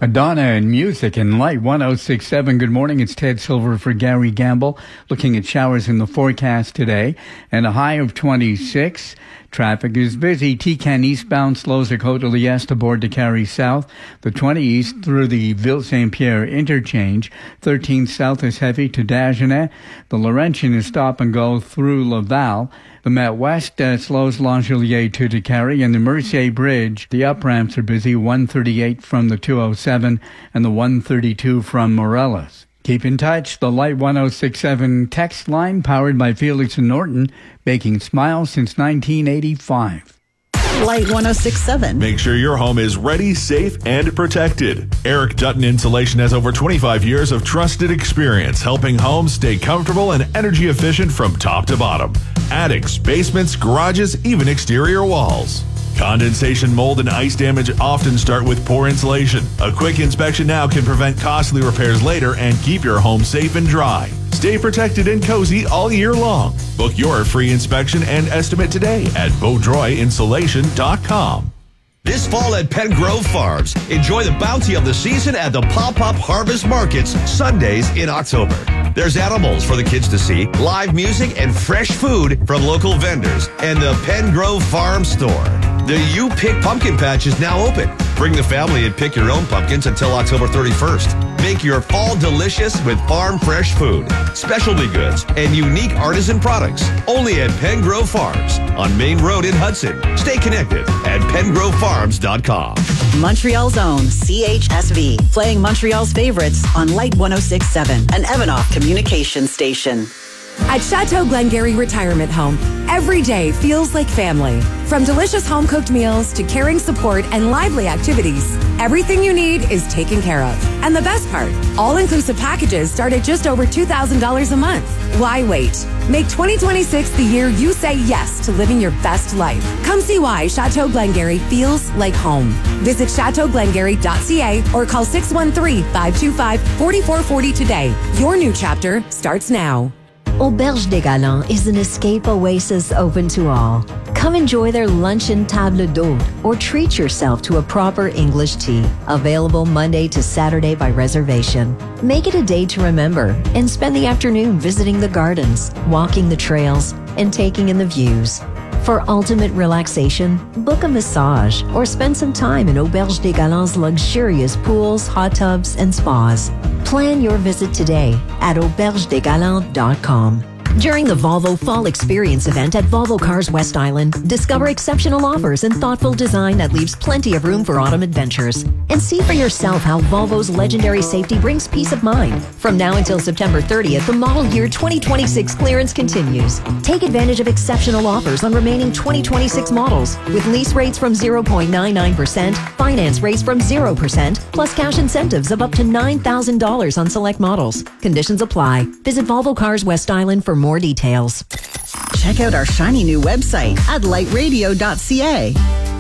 Madonna and music and light 106.7. Good morning. It's Ted Silver for Gary Gamble. Looking at showers in the forecast today and a high of 26. Traffic is busy. Tican eastbound slows at Côte-de-l'Est aboard to Carrie South. The 20 east through the Ville-Saint-Pierre interchange. 13 south is heavy to Dagenais. The Laurentian is stop and go through Laval. The Met West slows Langelier to Décarie, and the Mercier Bridge. The up ramps are busy. 138 from the 207 and the 132 from Morelos. Keep in touch. The Light 106.7 text line powered by Felix and Norton, baking smiles since 1985. Light 106.7. Make sure your home is ready, safe, and protected. Eric Dutton Insulation has over 25 years of trusted experience helping homes stay comfortable and energy efficient from top to bottom. Attics, basements, garages, even exterior walls. Condensation, mold, and ice damage often start with poor insulation. A quick inspection now can prevent costly repairs later and keep your home safe and dry. Stay protected and cozy all year long. Book your free inspection and estimate today at BeaudroyInsulation.com. This fall at Pen Grove Farms, enjoy the bounty of the season at the Pop-Up Harvest Markets, Sundays in October. There's animals for the kids to see, live music, and fresh food from local vendors, and the Pen Grove Farm Store. The You Pick Pumpkin Patch is now open. Bring the family and pick your own pumpkins until October 31st. Make your fall delicious with farm fresh food, specialty goods, and unique artisan products. Only at Pen Grove Farms on Main Road in Hudson. Stay connected at pengrovefarms.com. Montreal's own CHSV, playing Montreal's favorites on Light 106.7, an Evanoff communication station. At Chateau Glengarry Retirement Home, every day feels like family. From delicious home-cooked meals to caring support and lively activities, everything you need is taken care of. And the best part, all-inclusive packages start at just over $2,000 a month. Why wait? Make 2026 the year you say yes to living your best life. Come see why Chateau Glengarry feels like home. Visit chateauglengarry.ca or call 613-525-4440 today. Your new chapter starts now. Auberge des Galants is an escape oasis open to all. Come enjoy their luncheon table d'hôte or treat yourself to a proper English tea. Available Monday to Saturday by reservation. Make it a day to remember and spend the afternoon visiting the gardens, walking the trails, and taking in the views. For ultimate relaxation, book a massage or spend some time in Auberge des Galants' luxurious pools, hot tubs, and spas. Plan your visit today at aubergedesgalants.com. During the Volvo Fall Experience event at Volvo Cars West Island, discover exceptional offers and thoughtful design that leaves plenty of room for autumn adventures. And see for yourself how Volvo's legendary safety brings peace of mind. From now until September 30th, the model year 2026 clearance continues. Take advantage of exceptional offers on remaining 2026 models with lease rates from 0.99%, finance rates from 0%, plus cash incentives of up to $9,000 on select models. Conditions apply. Visit Volvo Cars West Island for more details. Check out our shiny new website at lightradio.ca.